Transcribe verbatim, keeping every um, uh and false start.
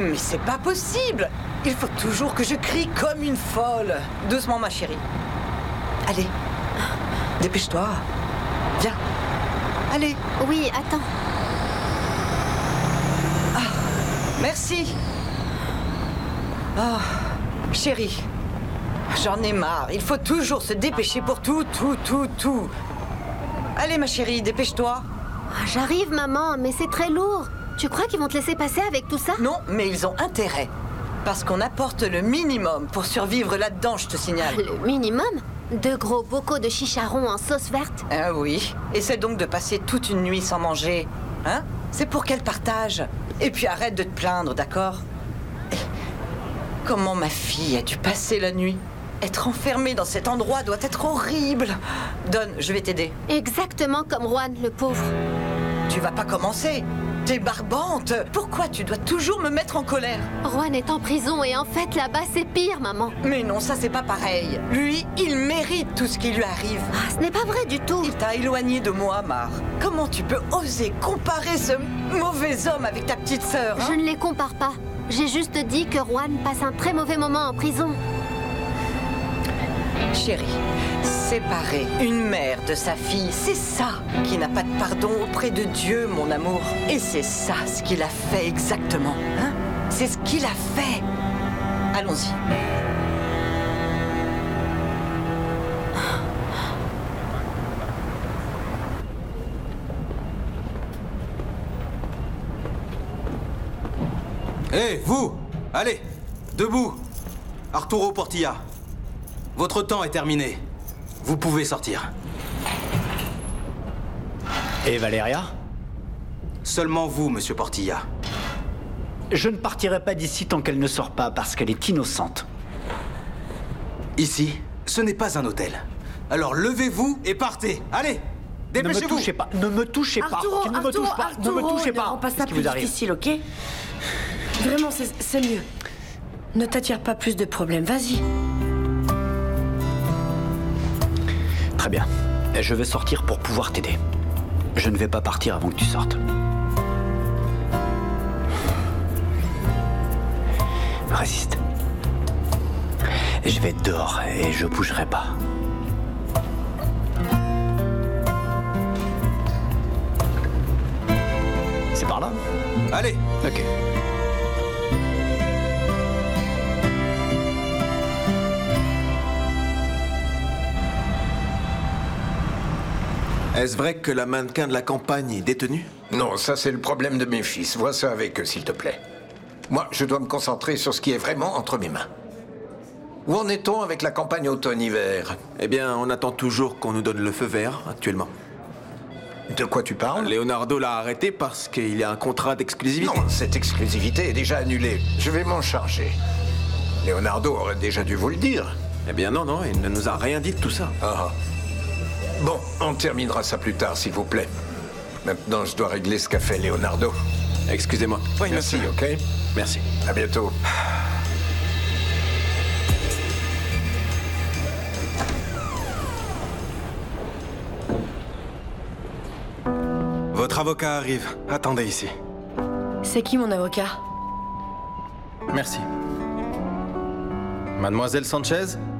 Mais c'est pas possible. Il faut toujours que je crie comme une folle. Doucement, ma chérie. Allez, dépêche-toi. Viens. Allez. Oui, attends. Ah, merci. Oh, chérie, j'en ai marre. Il faut toujours se dépêcher pour tout, tout, tout, tout. Allez, ma chérie, dépêche-toi. Ah, j'arrive, maman, mais c'est très lourd. Tu crois qu'ils vont te laisser passer avec tout ça? Non, mais ils ont intérêt. Parce qu'on apporte le minimum pour survivre là-dedans, je te signale. Le minimum? Deux gros bocaux de chicharron en sauce verte? Ah oui. Essaie donc de passer toute une nuit sans manger. Hein? C'est pour qu'elle partage. Et puis arrête de te plaindre, d'accord? Comment ma fille a dû passer la nuit? Être enfermée dans cet endroit doit être horrible. Donne, je vais t'aider. Exactement comme Juan, le pauvre. Tu vas pas commencer. T'es barbante. Pourquoi tu dois toujours me mettre en colère? Juan est en prison et en fait, là-bas, c'est pire, maman. Mais non, ça c'est pas pareil. Lui, il mérite tout ce qui lui arrive. Ah, ce n'est pas vrai du tout. Il t'a éloigné de moi, Mar. Comment tu peux oser comparer ce mauvais homme avec ta petite sœur, hein? Je ne les compare pas. J'ai juste dit que Juan passe un très mauvais moment en prison. Chérie, séparer une mère de sa fille, c'est ça qui n'a pas de pardon auprès de Dieu, mon amour. Et c'est ça ce qu'il a fait exactement, hein? C'est ce qu'il a fait. Allons-y. Hé, hey, vous! Allez! Debout! Arturo Portilla, votre temps est terminé. Vous pouvez sortir. Et Valeria? Seulement vous, monsieur Portilla. Je ne partirai pas d'ici tant qu'elle ne sort pas, parce qu'elle est innocente. Ici, ce n'est pas un hôtel. Alors levez-vous et partez. Allez! Ne me Dépêchez-vous! touchez pas, ne me touchez Arturo, pas, ne me Arturo, touche pas, Arturo, ne me touchez ne pas. rends pas ça Qu'est-ce qui plus vous arrive? difficile, ok? Vraiment, c'est c'est mieux. Ne t'attire pas plus de problèmes, vas-y. Très bien. Je vais sortir pour pouvoir t'aider. Je ne vais pas partir avant que tu sortes. Résiste. Je vais être dehors et je bougerai pas. C'est par là? Allez! Ok. Est-ce vrai que la mannequin de la campagne est détenue? Non, ça c'est le problème de mes fils. Vois ça avec eux, s'il te plaît. Moi, je dois me concentrer sur ce qui est vraiment entre mes mains. Où en est-on avec la campagne automne-hiver? Eh bien, on attend toujours qu'on nous donne le feu vert, actuellement. De quoi tu parles? Leonardo l'a arrêté parce qu'il y a un contrat d'exclusivité. Non, cette exclusivité est déjà annulée. Je vais m'en charger. Leonardo aurait déjà dû vous le dire. Eh bien non, non, il ne nous a rien dit de tout ça. Ah. Bon, on terminera ça plus tard, s'il vous plaît. Maintenant, je dois régler ce qu'a fait Leonardo. Excusez-moi. Oui, Merci, monsieur. ok? Merci. À bientôt. Votre avocat arrive. Attendez ici. C'est qui mon avocat? Merci. Mademoiselle Sanchez,